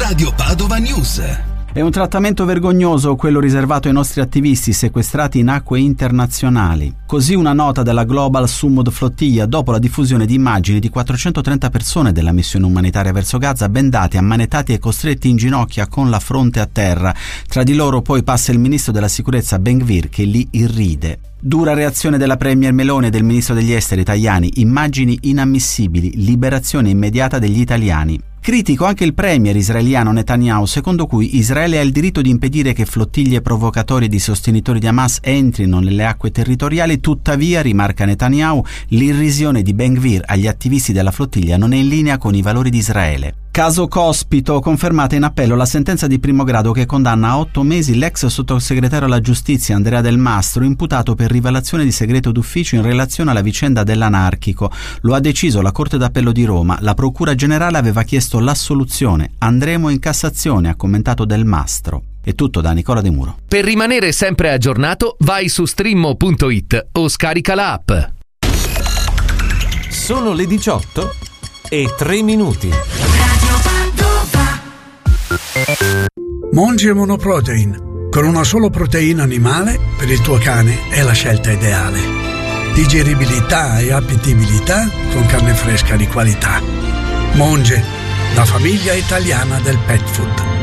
Radio Padova News. È un trattamento vergognoso quello riservato ai nostri attivisti sequestrati in acque internazionali. Così una nota della Global Sumud Flottiglia dopo la diffusione di immagini di 430 persone della missione umanitaria verso Gaza bendati, ammanettati e costretti in ginocchia con la fronte a terra. Tra di loro poi passa il ministro della sicurezza Ben Gvir che li irride. Dura reazione della premier Meloni e del ministro degli esteri Tajani, immagini inammissibili, liberazione immediata degli italiani. Critico anche il premier israeliano Netanyahu, secondo cui Israele ha il diritto di impedire che flottiglie provocatorie di sostenitori di Hamas entrino nelle acque territoriali, tuttavia, rimarca Netanyahu, l'irrisione di Ben Gvir agli attivisti della flottiglia non è in linea con i valori di Israele. Caso Cospito, confermata in appello la sentenza di primo grado che condanna a 8 mesi l'ex sottosegretario alla giustizia Andrea Del Mastro, imputato per rivelazione di segreto d'ufficio in relazione alla vicenda dell'anarchico. Lo ha deciso la Corte d'Appello di Roma. La Procura Generale aveva chiesto l'assoluzione. Andremo in Cassazione, ha commentato Del Mastro. È tutto da Nicola De Muro. Per rimanere sempre aggiornato, vai su streammo.it o scarica la app. Sono le 18:03. Monge Monoprotein. Con una solo proteina animale per il tuo cane è la scelta ideale. Digeribilità e appetibilità con carne fresca di qualità. Monge, la famiglia italiana del pet food.